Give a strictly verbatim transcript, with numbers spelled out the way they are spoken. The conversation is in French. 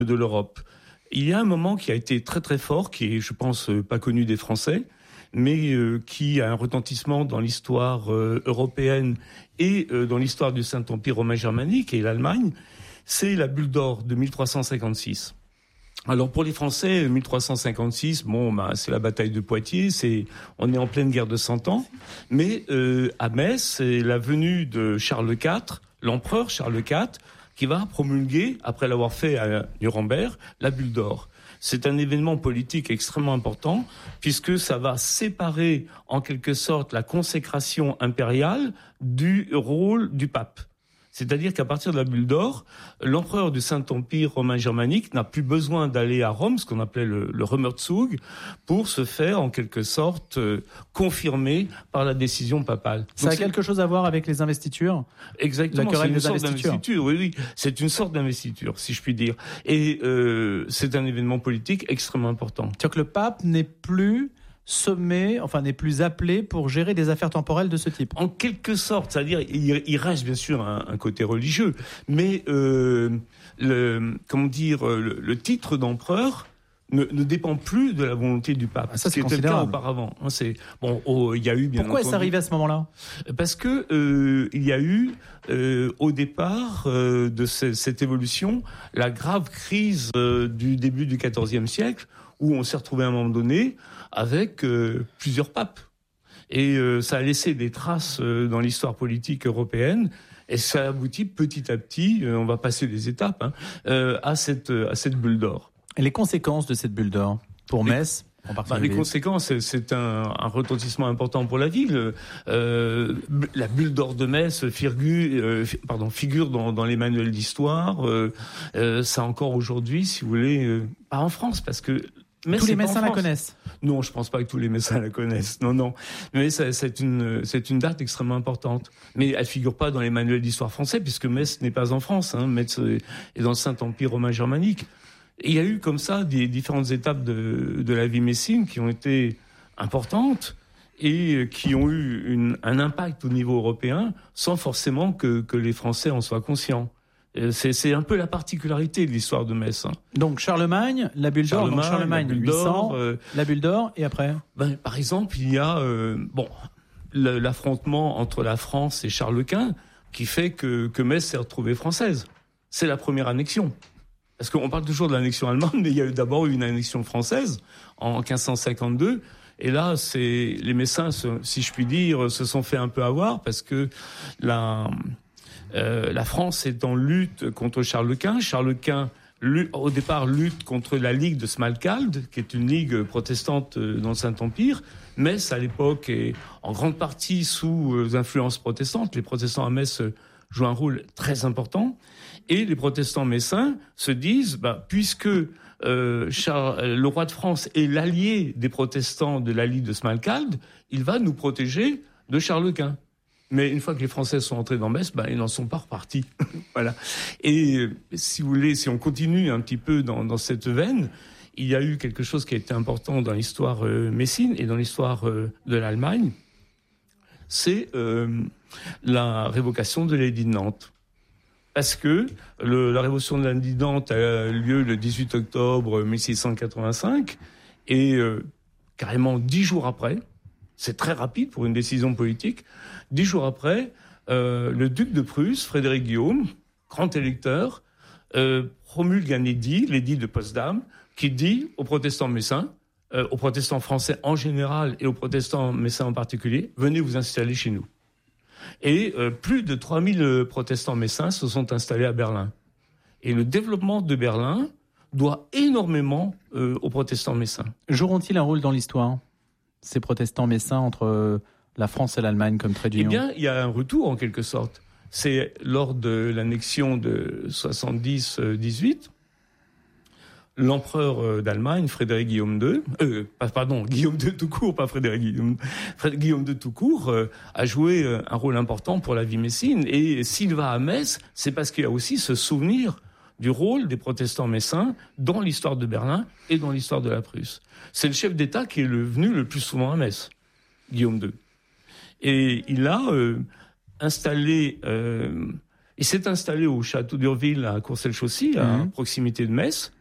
de l'Europe. Il y a un moment qui a été très très fort, qui est, je pense, pas connu des Français, mais euh, qui a un retentissement dans l'histoire euh, européenne et euh, dans l'histoire du Saint-Empire romain germanique et l'Allemagne, c'est la bulle d'or de mille trois cent cinquante-six. Alors pour les Français, mille trois cent cinquante-six, bon, bah, c'est la bataille de Poitiers, c'est, on est en pleine guerre de Cent Ans, mais euh, à Metz, c'est la venue de Charles quatre, l'empereur Charles quatre, qui va promulguer, après l'avoir fait à Nuremberg, la bulle d'or. C'est un événement politique extrêmement important, puisque ça va séparer, en quelque sorte, la consécration impériale du rôle du pape. C'est-à-dire qu'à partir de la bulle d'or, l'empereur du Saint-Empire romain germanique n'a plus besoin d'aller à Rome, ce qu'on appelait le, le Rummerzug, pour se faire en quelque sorte euh, confirmer par la décision papale. Ça Donc a c'est... quelque chose à voir avec les investitures ? Exactement, c'est une sorte d'investiture. Oui, oui, c'est une sorte d'investiture, si je puis dire. Et euh, c'est un événement politique extrêmement important. C'est-à-dire que le pape n'est plus sommé, enfin n'est plus appelé pour gérer des affaires temporelles de ce type. En quelque sorte, c'est-à-dire il, il reste bien sûr un, un côté religieux, mais euh, le, comment dire, le, le titre d'empereur ne, ne dépend plus de la volonté du pape. Ah, ça, ce qui était le cas auparavant. Hein, c'est bon, oh, il y a eu bien Pourquoi entendu. est-ce arrivé à ce moment-là ? Parce que euh, il y a eu euh, au départ euh, de ce, cette évolution la grave crise euh, du début du quatorzième siècle, où on s'est retrouvé à un moment donné avec euh, plusieurs papes. Et euh, ça a laissé des traces euh, dans l'histoire politique européenne, et ça aboutit petit à petit, euh, on va passer des étapes, hein, euh, à cette à cette bulle d'or. Et les conséquences de cette bulle d'or pour les, Metz en particulier. Bah, les conséquences, c'est, c'est un, un retentissement important pour la ville. Euh, la bulle d'or de Metz figure, euh, pardon, figure dans, dans les manuels d'histoire. Euh, euh, ça encore aujourd'hui, si vous voulez, euh, pas en France, parce que Mais tous les Messins la connaissent. Non, je pense pas que tous les Messins la connaissent. Non, non. Mais ça, c'est une, c'est une date extrêmement importante. Mais elle figure pas dans les manuels d'histoire français, puisque Metz n'est pas en France. Hein. Metz est dans le Saint-Empire romain germanique. Et il y a eu comme ça des différentes étapes de, de la vie messine qui ont été importantes et qui ont eu une, un impact au niveau européen, sans forcément que, que les Français en soient conscients. C'est, c'est un peu la particularité de l'histoire de Metz. Hein. Donc Charlemagne, la bulle d'or, donc Charlemagne, la bulle huit cents, d'or, euh, la bulle d'or, et après ben, par exemple, il y a euh, bon le, l'affrontement entre la France et Charles Quint qui fait que, que Metz s'est retrouvée française. C'est la première annexion. Parce qu'on parle toujours de l'annexion allemande, mais il y a eu d'abord eu une annexion française en quinze cent cinquante-deux. Et là, c'est les Messins, si je puis dire, se sont fait un peu avoir parce que la... Euh, la France est en lutte contre Charles Quint. Charles Quint, lutte, au départ, lutte contre la Ligue de Smalkalde, qui est une ligue protestante dans le Saint-Empire. Metz, à l'époque, est en grande partie sous euh, influence protestante. Les protestants à Metz jouent un rôle très important. Et les protestants messins se disent, bah, puisque euh, Charles, le roi de France est l'allié des protestants de la Ligue de Smalkalde, il va nous protéger de Charles Quint. Mais une fois que les Français sont entrés dans Metz, ben, ils n'en sont pas repartis. Voilà. Et si vous voulez, si on continue un petit peu dans, dans cette veine, il y a eu quelque chose qui a été important dans l'histoire euh, messine et dans l'histoire euh, de l'Allemagne, c'est euh, la révocation de l'édit de Nantes. Parce que le, la révocation de l'édit de Nantes a lieu le dix-huit octobre mille six cent quatre-vingt-cinq, et euh, carrément dix jours après, c'est très rapide pour une décision politique. Dix jours après, euh, le duc de Prusse, Frédéric Guillaume, grand électeur, euh, promulgue un édit, l'édit de Potsdam, qui dit aux protestants messins, euh, aux protestants français en général et aux protestants messins en particulier, venez vous installer chez nous. Et euh, plus de trois mille protestants messins se sont installés à Berlin. Et le développement de Berlin doit énormément euh, aux protestants messins. Joueront-ils un rôle dans l'histoire ? Ces protestants messins entre la France et l'Allemagne comme trait d'union ? Eh bien, il y a un retour en quelque sorte. C'est lors de l'annexion de soixante-dix dix-huit, l'empereur d'Allemagne, Frédéric Guillaume deux, euh, pardon, Guillaume deux tout court, pas Frédéric Guillaume, Frédéric Guillaume deux tout court, euh, a joué un rôle important pour la vie messine. Et s'il va à Metz, c'est parce qu'il y a aussi ce souvenir du rôle des protestants messins dans l'histoire de Berlin et dans l'histoire de la Prusse. C'est le chef d'État qui est le, venu le plus souvent à Metz, Guillaume deux. Et il a euh, installé, euh, Il s'est installé au château d'Urville à Courcelles-Chaussy, à Mhm. proximité de Metz.